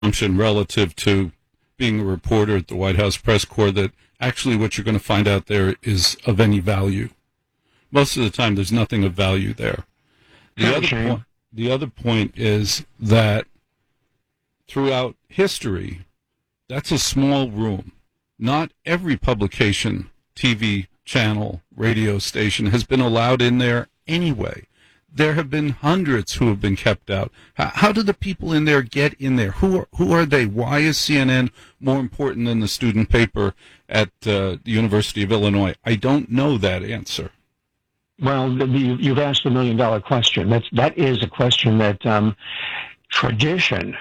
assumption relative to being a reporter at the White House press corps that actually what you're going to find out there is of any value. Most of the time, there's nothing of value there. The other point is that throughout history, that's a small room. Not every publication, TV channel, radio station has been allowed in there anyway. There have been hundreds who have been kept out. How do the people in there get in there? Who are they? Why is CNN more important than the student paper at the University of Illinois? I don't know that answer. Well, you've asked $1 million question. That is a question that tradition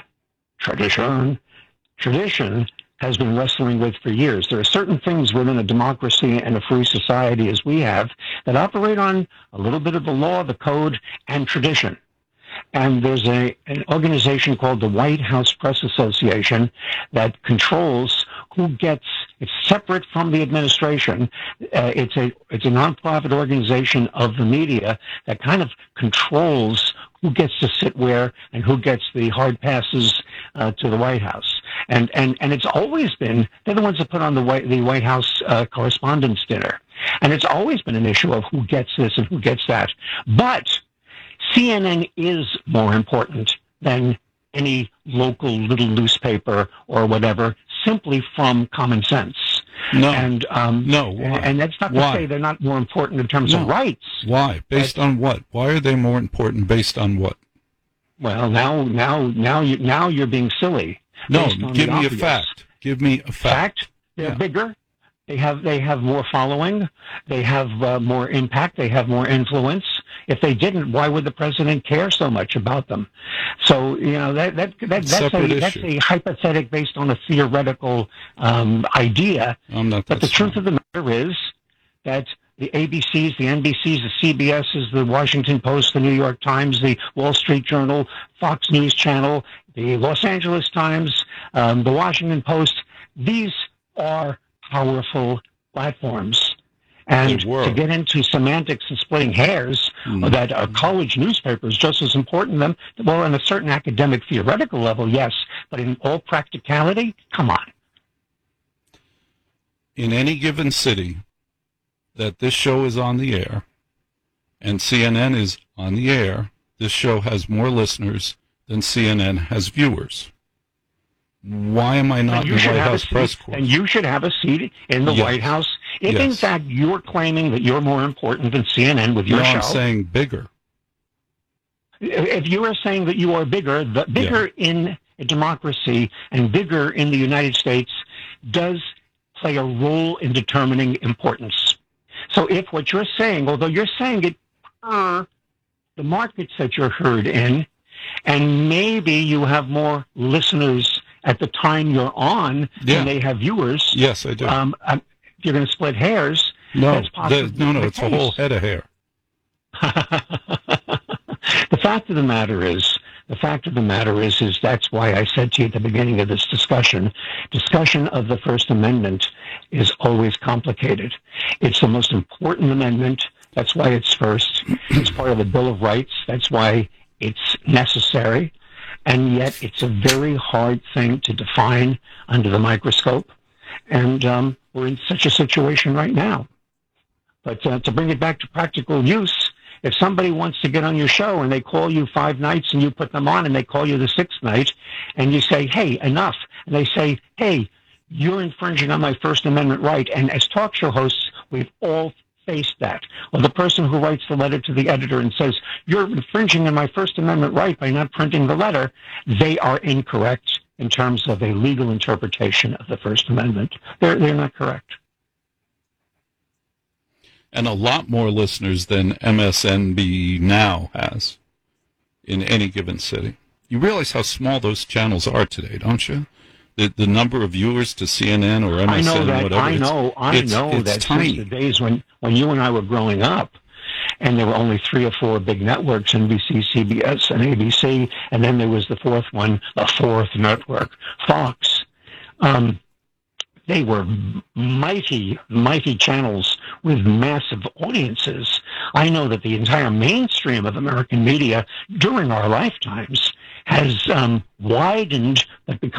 has been wrestling with for years. There are certain things within a democracy and a free society as we have that operate on a little bit of the law, the code, and tradition. And there's an organization called the White House Press Association that controls who gets, it's separate from the administration. It's a nonprofit organization of the media that kind of controls who gets to sit where and who gets the hard passes to the White House. And it's always been, they're the ones that put on the White House Correspondents' Dinner. And it's always been an issue of who gets this and who gets that. But CNN is more important than any local little newspaper or whatever, simply from common sense. No. And no. Why? And that's not to say they're not more important in terms of rights. Why? Based on what? Why are they more important? Based on what? Well, now you're being silly. No, give me a fact. Give me a fact. They're bigger. They have more following. They have more impact. They have more influence. If they didn't, why would the president care so much about them? So that's a hypothetical based on a theoretical idea. But the truth of the matter is that the ABCs, the NBCs, the CBSs, the Washington Post, the New York Times, the Wall Street Journal, Fox News Channel, the Los Angeles Times, the Washington Post, these are powerful platforms. And to get into semantics and splitting hairs that are college newspapers just as important to them, well, on a certain academic theoretical level, yes, but in all practicality, come on. In any given city that this show is on the air and CNN is on the air, this show has more listeners than CNN has viewers. Why am I not in the White House press corps? And you should have a seat in the White House if, in fact, you're claiming that you're more important than CNN with your show. I'm saying bigger. If you are saying that you are bigger, bigger in a democracy and bigger in the United States does play a role in determining importance. So if what you're saying, although you're saying it per the markets that you're heard in, and maybe you have more listeners at the time you're on than they have viewers. Yes, I do. If you're going to split hairs, that's possible. No, it's a whole head of hair. The fact of the matter is that's why I said to you at the beginning of this discussion of the First Amendment is always complicated. It's the most important amendment. That's why it's first. It's part of the Bill of Rights. That's why it's necessary. And yet it's a very hard thing to define under the microscope. And we're in such a situation right now. But to bring it back to practical use, if somebody wants to get on your show and they call you 5 nights and you put them on and they call you the 6th night and you say, hey, enough. And they say, hey, you're infringing on my First Amendment right. And as talk show hosts, we've all faced that. Or the person who writes the letter to the editor and says, you're infringing on my First Amendment right by not printing the letter, they are incorrect in terms of a legal interpretation of the First Amendment. They're not correct. And a lot more listeners than MSNB now has in any given city. You realize how small those channels are today, don't you? The number of viewers to CNN or MSN, I know that. Whatever. I know that tiny. Since the days when you and I were growing up, and there were only 3 or 4 big networks, NBC, CBS, and ABC, and then there was the 4th one, the 4th network, Fox. They were mighty, mighty channels with massive audiences. I know that the entire mainstream of American media during our lifetimes has widened but